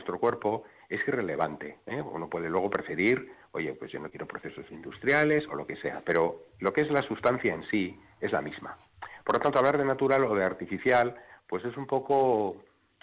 nuestro cuerpo es irrelevante, ¿eh? Uno puede luego preferir, oye, pues yo no quiero procesos industriales o lo que sea, pero lo que es la sustancia en sí es la misma. Por lo tanto, hablar de natural o de artificial, pues es un poco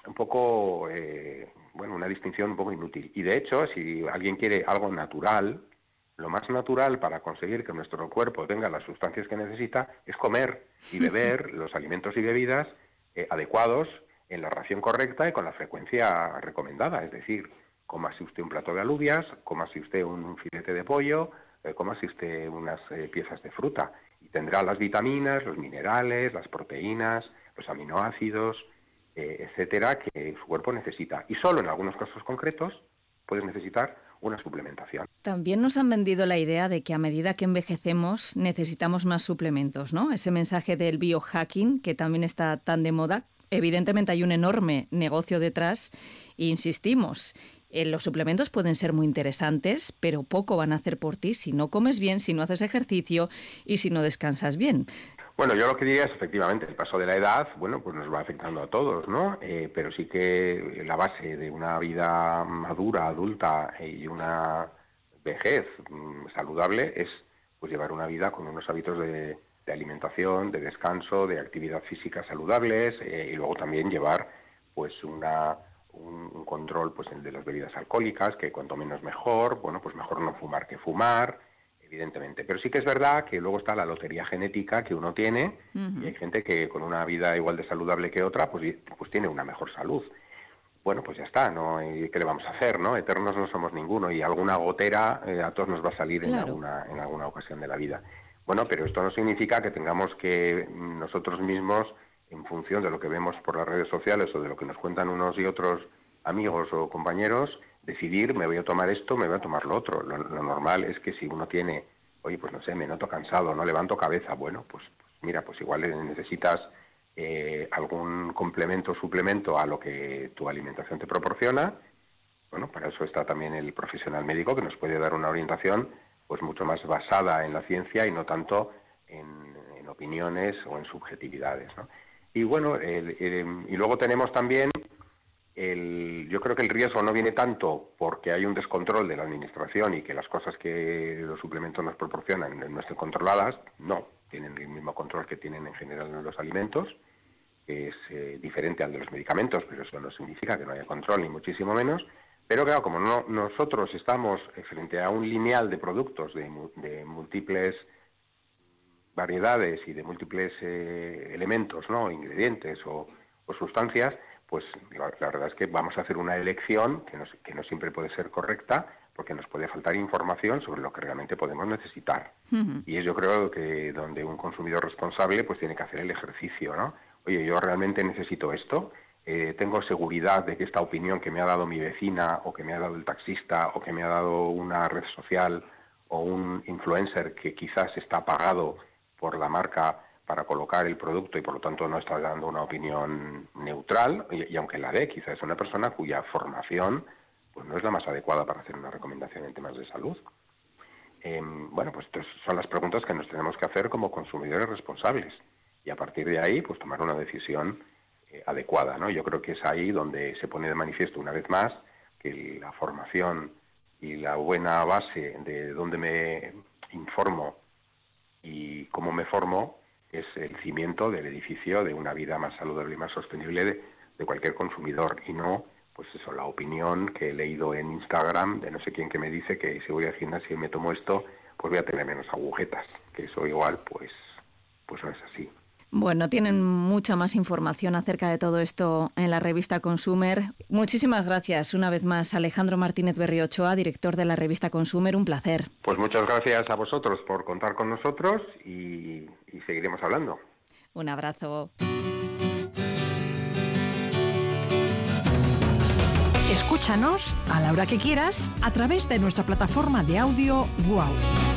una distinción un poco inútil. Y de hecho, si alguien quiere algo natural, lo más natural para conseguir que nuestro cuerpo tenga las sustancias que necesita es comer y beber los alimentos y bebidas adecuados en la ración correcta y con la frecuencia recomendada. Es decir, cómase usted un plato de alubias, cómase usted un filete de pollo, cómase usted unas piezas de fruta y tendrá las vitaminas, los minerales, las proteínas, los aminoácidos, etcétera, que su cuerpo necesita. Y solo en algunos casos concretos puedes necesitar una suplementación. También nos han vendido la idea de que a medida que envejecemos necesitamos más suplementos, ¿no? Ese mensaje del biohacking, que también está tan de moda. Evidentemente hay un enorme negocio detrás e insistimos, los suplementos pueden ser muy interesantes, pero poco van a hacer por ti si no comes bien, si no haces ejercicio y si no descansas bien. Bueno, yo lo que diría es, efectivamente, el paso de la edad, bueno, pues nos va afectando a todos, ¿no? Pero sí que la base de una vida madura, adulta y una vejez saludable es pues llevar una vida con unos hábitos de alimentación, de descanso, de actividad física saludables y luego también llevar pues un control pues el de las bebidas alcohólicas, que cuanto menos mejor, bueno, pues mejor no fumar que fumar, evidentemente. Pero sí que es verdad que luego está la lotería genética que uno tiene y hay gente que con una vida igual de saludable que otra pues tiene una mejor salud. Bueno, pues ya está, ¿no? ¿Y qué le vamos a hacer, no? Eternos no somos ninguno y alguna gotera a todos nos va a salir claro. en alguna ocasión de la vida. Bueno, pero esto no significa que tengamos que nosotros mismos, en función de lo que vemos por las redes sociales o de lo que nos cuentan unos y otros amigos o compañeros, decidir, me voy a tomar esto, me voy a tomar lo otro. Lo normal es que si uno tiene, oye, pues no sé, me noto cansado, no levanto cabeza, bueno, pues mira, pues igual necesitas algún complemento o suplemento a lo que tu alimentación te proporciona. Bueno, para eso está también el profesional médico que nos puede dar una orientación pues mucho más basada en la ciencia y no tanto en opiniones o en subjetividades, ¿no? Y bueno, y luego tenemos también yo creo que el riesgo no viene tanto porque hay un descontrol de la administración y que las cosas que los suplementos nos proporcionan no estén controladas, no, tienen el mismo control que tienen en general los alimentos, que es diferente al de los medicamentos, pero eso no significa que no haya control, ni muchísimo menos. Pero claro, como nosotros estamos frente a un lineal de productos de múltiples variedades y de múltiples elementos, ¿no? Ingredientes o sustancias, pues la verdad es que vamos a hacer una elección que no siempre puede ser correcta porque nos puede faltar información sobre lo que realmente podemos necesitar. Y es yo creo que donde un consumidor responsable pues tiene que hacer el ejercicio, ¿no? Oye, yo realmente necesito esto, tengo seguridad de que esta opinión que me ha dado mi vecina o que me ha dado el taxista o que me ha dado una red social o un influencer que quizás está pagado por la marca para colocar el producto y por lo tanto no está dando una opinión neutral y aunque la dé, quizás es una persona cuya formación pues no es la más adecuada para hacer una recomendación en temas de salud. Bueno, pues estas son las preguntas que nos tenemos que hacer como consumidores responsables y a partir de ahí pues tomar una decisión adecuada, ¿no? Yo creo que es ahí donde se pone de manifiesto una vez más que la formación y la buena base de dónde me informo y cómo me formo es el cimiento del edificio de una vida más saludable y más sostenible de cualquier consumidor y no, pues eso, la opinión que he leído en Instagram de no sé quién que me dice que si voy al gimnasio y me tomo esto, pues voy a tener menos agujetas, que eso igual pues no es así. Bueno, tienen mucha más información acerca de todo esto en la revista Consumer. Muchísimas gracias una vez más, Alejandro Martínez Berriochoa, director de la revista Consumer. Un placer. Pues muchas gracias a vosotros por contar con nosotros y seguiremos hablando. Un abrazo. Escúchanos a la hora que quieras a través de nuestra plataforma de audio WOW.